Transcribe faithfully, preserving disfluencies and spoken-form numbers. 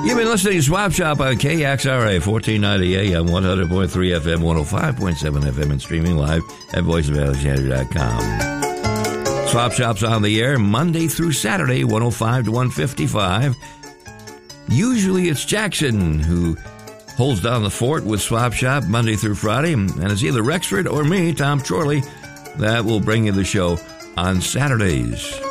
You've been listening to Swap Shop on K X R A, fourteen ninety A M, one hundred point three F M, one oh five point seven F M, and streaming live at voice of alexander dot com. Swap Shop's on the air Monday through Saturday, one oh five to one fifty-five. Usually it's Jackson who holds down the fort with Swap Shop Monday through Friday, and it's either Rexford or me, Tom Chorley, that will bring you the show on Saturdays.